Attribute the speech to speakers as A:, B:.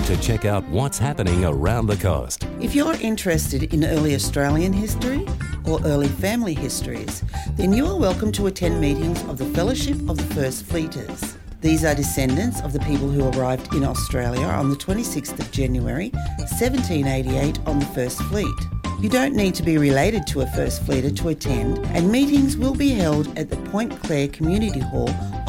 A: to check out what's happening around the coast.
B: If you're interested in early Australian history or early family histories, then you are welcome to attend meetings of the Fellowship of the First Fleeters. These are descendants of the people who arrived in Australia on the 26th of January 1788 on the First Fleet. You don't need to be related to a First Fleeter to attend, and meetings will be held at the Point Clare Community Hall